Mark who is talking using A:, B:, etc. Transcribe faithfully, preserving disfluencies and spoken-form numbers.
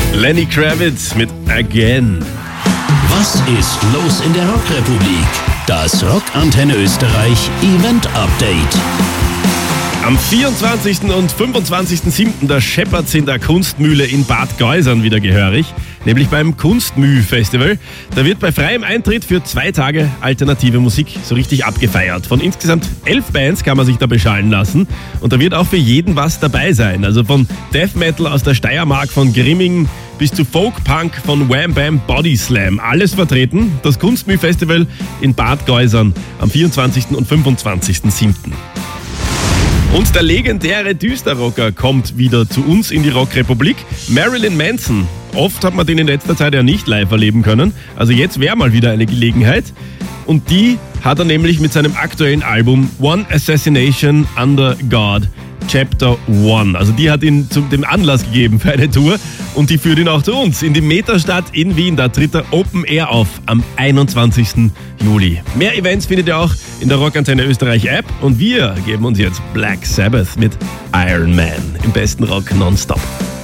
A: Lenny Kravitz mit Again.
B: Was ist los in der Rockrepublik? Das Rockantenne Österreich Event Update.
A: Am vierundzwanzigsten und fünfundzwanzigsten siebten da scheppert's in der Kunstmühle in Bad Geusern wieder gehörig, nämlich beim Kunstmüh-Festival. Da wird bei freiem Eintritt für zwei Tage alternative Musik so richtig abgefeiert. Von insgesamt elf Bands kann man sich da beschallen lassen und da wird auch für jeden was dabei sein. Also von Death Metal aus der Steiermark von Grimming bis zu Folk-Punk von Wham Bam Body Slam. Alles vertreten. Das Kunstmüh-Festival in Bad Geusern am vierundzwanzigsten und fünfundzwanzigsten siebten Und der legendäre Düsterrocker kommt wieder zu uns in die Rockrepublik. Marilyn Manson. Oft hat man den in letzter Zeit ja nicht live erleben können. Also jetzt wäre mal wieder eine Gelegenheit. Und die hat er nämlich mit seinem aktuellen Album One Assassination Under God Chapter One. Also die hat ihn zum dem Anlass gegeben für eine Tour und die führt ihn auch zu uns in die Metastadt in Wien. Da tritt er Open Air auf am einundzwanzigsten Juli. Mehr Events findet ihr auch in der Rockantenne Österreich App und wir geben uns jetzt Black Sabbath mit Iron Man im besten Rock nonstop.